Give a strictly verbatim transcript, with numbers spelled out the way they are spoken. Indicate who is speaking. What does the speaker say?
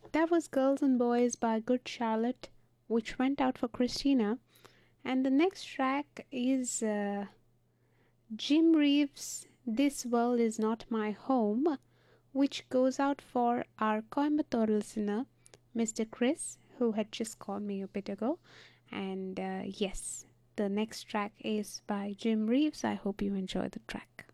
Speaker 1: That was Girls and Boys by Good Charlotte, which went out for Christina. And the next track is uh, Jim Reeves' This World Is Not My Home, which goes out for our Coimbatore listener, mister Chris, who had just called me a bit ago. And uh, yes, the next track is by Jim Reeves. I hope you enjoy the track.